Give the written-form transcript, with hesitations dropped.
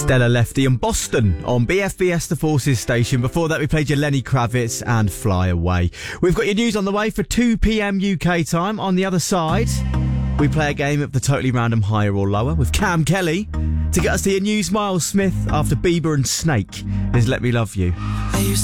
Stella Lefty and Boston on BFBS The Forces station. Before that, we played your Lenny Kravitz and Fly Away. We've got your news on the way for 2 p.m. UK time. On the other side, we play a game of the totally random higher or lower with Cam Kelly. To get us to your news, Miles Smith after Bieber and Snake is Let Me Love You.